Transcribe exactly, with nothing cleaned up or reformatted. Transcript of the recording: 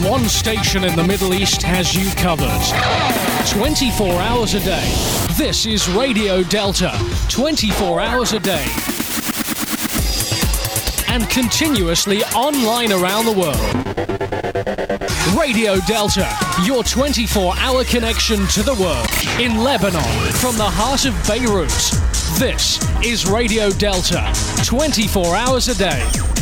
One station in the Middle East has you covered. twenty-four hours a day. This is Radio Delta. twenty-four hours a day. And continuously online around the world. Radio Delta, your twenty-four hour connection to the world. In Lebanon, from the heart of Beirut. This is Radio Delta. twenty-four hours a day.